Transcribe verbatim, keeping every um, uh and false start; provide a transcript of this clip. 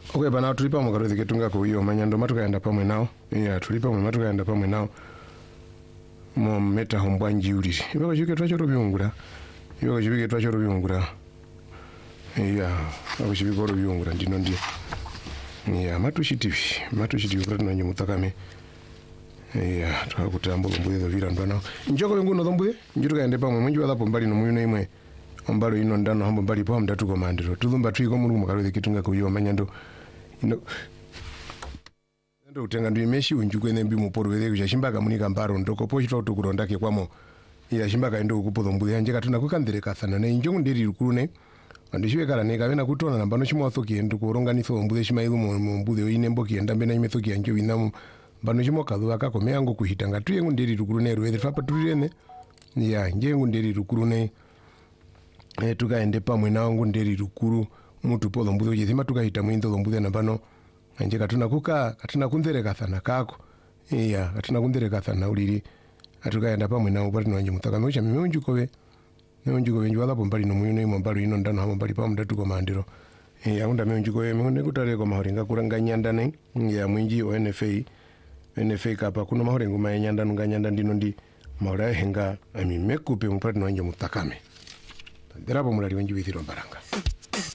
Okay bana tulipa mu karuthi ketunga ko iyo manyando matukaenda pamwe nao. Yeah, tulipa mu matukaenda pamwe nao. Mo meta hombwanji uliri. Ibako chike twacho rubyungura. Ibako chike twacho rubyungura. Yeah, ibako chike ko rubyungura ndino ndi. Yeah, matushitivi. Matushitivi kuti nanyi mutakame. Yeah, twakutamba mbuye dovira ndwana. Njoko benguno dombuye, njutukaende pamwe munji wala pombali no muyino imwe. Ombalo ino ndano hambo mbali pa mdatu ko mandiro. Tulumba twiko muri mu karuthi ketunga ko iyo manyando. Ino ndo utenga ndi meshi unjukwe nembi muporo wele kuja shimbaka munika mbaro ndoko pochitwa kuti kurondake kwamo ya shimbaka endo kupodo mbuye anje katuna kukandereka sana ne injongu ndiri rukuru ne andishiwe kala ne kavena kutona namba no chimwa thoki endo kuronganisa mbuye shimailu mu mbuye ine mboki enda mbena ime thoki anje winamu mbano chimwa kazu akako meyango kuhitanga tuyengu ndiri rukuru ne ruwe fapa tulirene ya njengu ndiri rukuru ne e tukaende pamwe nawo ndiri rukuru mutu podo mbuye jezima tukahita mwindo mbuye nambano anje katuna kuka katuna kundereka sana kako iya katuna kundereka sana uliri atukaenda pamwe nawo pati wanje mutakame ucha mimi unjukove ne unjukove njwala pombali no muyino imo mbali ino ndano hamo mbali pamwe ndatu ko mandiro iya unda me unjukove me ne kutare ko mahoringa kuranga nyanda ne ya mwinji o N F A N F A kapa kuno mahorengo ma nyanda nunga nyanda ndino ndi maura henga ami mekupe mupati wanje mutakame ndirapo mulali wenji withiro mbaranga.